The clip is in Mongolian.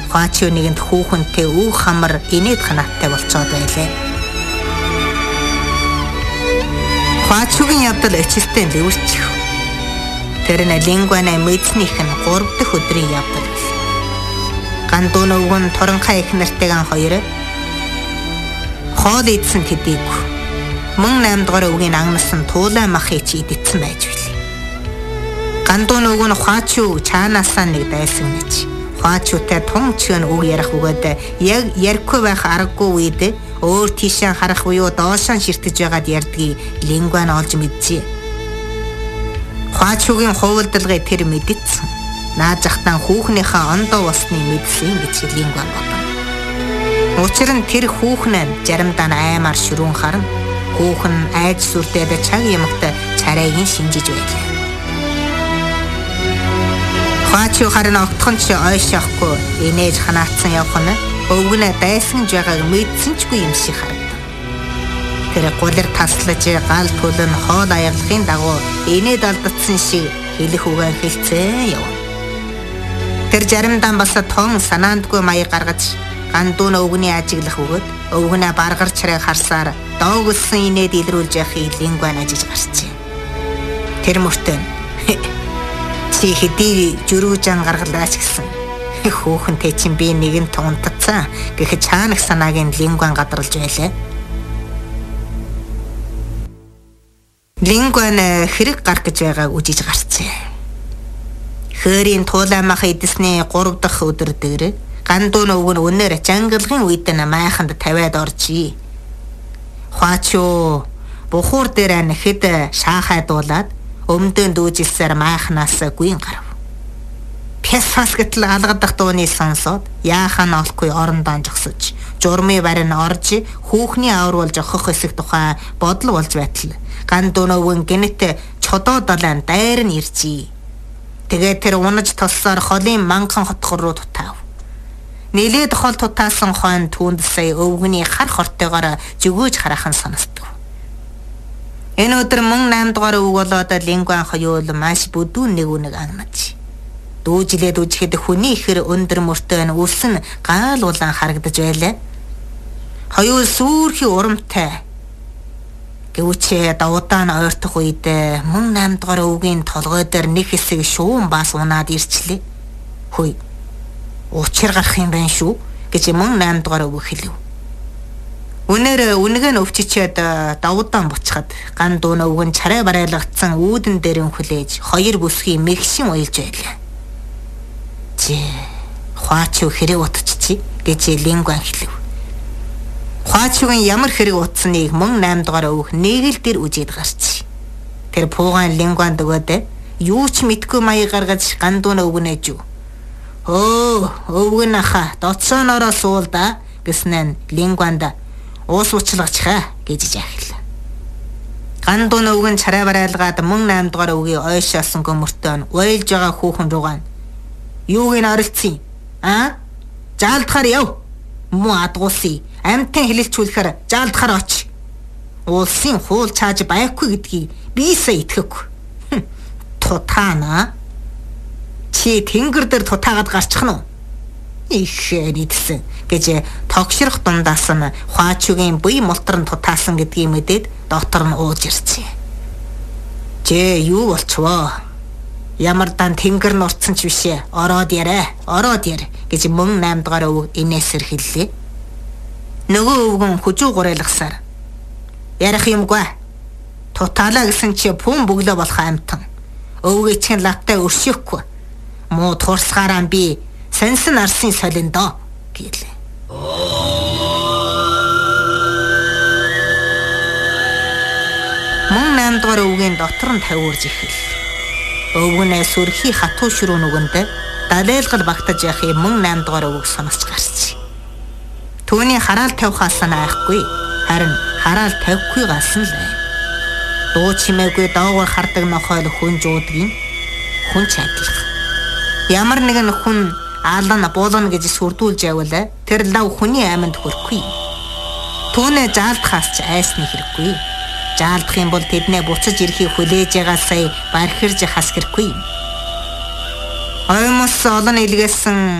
Хуачуу нэгэнд хүүхэнтэй үг хамар инээд ханаатай болцоод байлээ. Хуачуугийн явдал өчөлтөй лөвөрчих. Тэр нь лингуана мэдснийх нь 3 дахь өдрийн явдал. Гандуун өвгөн торонхай их нартайгаан хоёр хоол идсэн тэдийгүй. Мөн 8 дугаар өвгийн агнасан туулай махыг чи идсэн байж билээ. Гандуун өвгөн Хуачуу чаанаасаа нэг дайсан гэж. Хуачуутай тун чön үг ярих өгөөд яг ярихгүй байх аргагүй үед өөр тийшээ харах буюу доошоо ширтэж байгаад ярьдгийг лингуан олж мэдчихэ. Хуачуугийн хувилдалгыг тэр мэдсэн. Наад захтан хүүхнийхээ ондоо усны мэдсэн гэж лингуан бодно. Учир нь тэр хүүхэн нь заримдаа аймаар ширүүн харна. Хүүхэн айж сүрдээд чаг ямагт царайг шинжиж байлаа. Хуачуу харин огтхон ч ойшоохгүй инээж ханаацсан явах нь өвгөнө дайсанж байгааг мэдсэнчгүй юм шиг харагдав. Тэр гулэр таслаж гал төлөн хоол аяглагын дагуу инээд алдсан шиг хэлэх үгээр хэлцээ яв. Тэр заримдаа бас тон санаандгүй маяг гаргаж гандуун өвгөний ажиглах өгöd өвгөнө баргар чарайг харсаар доогөлсөн инээд илрүүлж яхийг лингуан ажиж гарчээ. Тэр мөртөө чи хэдий жөрүүжан гаргалаач гэсэн. Хүүхэнтэй чинь би нэгэн тунтацсан гэхэд чаанах санааг нь лингуан гадарлаж байлаа. Лингуан хэрэг гарах гэж байгааг үжиж гарцээ. Хөөрийн туулай мах идэсний 3 дахь өдөр дээр гандуун өвгөн өнөр жангалгын үед нь майханд тавиад оржий. Хуачуу бухуур дээр нэхэд шаахай дуулаад өмдөн дүүжилсээр майхнаас гүйн гарав. Пясфас гэтэл алгадах дууны сонсоод яахан олохгүй орондоо жогсож, журмын барин орж хүүхний авруулж өгөх хэсэг тухай бодол болж байтал гандуун өвгөн гинэт чодоо далайн дайр нь иржий. Тэгээд тэр унаж толсоор холын манхан хотгор руу тутаав. Нилээд хол тутаасан хойно түүнд сая өвгөний хар хортойгоор зүгөөж хараахан санагдав. Энэ өдөр мөн 8 дугаар өв болоод лингуан хоёул маш бүдүүн нэг үнэг агнаж. Дүүжилээд үжихэд хүний ихэр өндөр мөртөө үлсэн гал улаан харагдаж байлаа. Хоёул сүрхий урамтай. Гэвч давуудаа нь ойртох үед мөн 8 дугаар өвгийн толгой дээр нэг хэсэг шуун бас унаад ирчлээ. Хөөе. Учир гарах юм байна шүү гэж мөн 8 дугаар өв хэлв. Үнээр үнэгээ нь өвчичээд давуудаан буцхад гандуун өвгөн чарай барайлгацсан үүдэн дээр хүлээж 2 бүсгийн мэгшин уйлж байлаа. Хуачуу хэрэг утчихъя гэж лингуан хэлв. Хуачуугийн ямар хэрэг утсныг мөн 8 дугаар өвх нэг л дээр үжид гарч. Тэр пуугаан лингуанд өгөөд юу ч мэдгүй маяг гаргаж гандуун өвгөнэж юу. Өвгөн аха доцоонороо суулда гэснээр лингуанд уус уучлаачихаа гэж яахлаа. Гандуун өвгөн чарай барайлгаад мөн 8 дугаар өвгийн ойшоосон göмөртөө уйлж байгаа хүүхэн руугаа юуг ин оролцсон? Заалдахаар яв. Муу адгуулсан. Амтэн хэлэлцүүлэхээр заалдахаар оч. Улсын хуул чааж байхгүй гэдгийг би сая итгэхгүй. Тутаана. Чи тэнгэр дээр тутаагаад гарчих нь уу? Ихээ нийтсэн гэж тогшрох дундаас нь Хуачуугийн бие мултран тутаасан гэдгийг мэдээд доктор нь ууж ирсэн. Юу болчихвоо? Ямар дан тэнгэр нурцсан ч бишээ. Ороод ярэ гэж мөн 8 дугаар өв инээсэр хэллээ. Нөгөө өвгөн хүжүү гурайлгасаар ярих юмгүй. Тутаалаа гэсэн чи пүүн бөглөө болох амтан. Өвгөө ичгэн латтай өршөхгүй. Муу турсгаараа би сансан арсын солиндоо гэлээ. Мөн 8 дугаар өвгийн дотор нь тавиурж ихэл. Өвгөнөө сүрхий хатуу ширүүн үгэнд далайлгал багтаж яхих мөн 8 дугаар өвөг санасч гарч. Түүний хараал тавихаас нь айхгүй, харин хараал тавихгүйгаас нь л ай. Дуу чимээгүй доогоор хардаг нохойл хүн жуудгийн хүн ч адилхан. Ямар нэгэн хүн аалан буулна гэж сүрдүүлж явал тэр лав хүний айманд хүрэхгүй. Түүнээ заалдахаас ч айсны хэрэггүй. Заалдах юм бол тэднээ буцаж ирэхийг хүлээж байгаа сая бархирж хас хэрэггүй. Оймос олон илгээсэн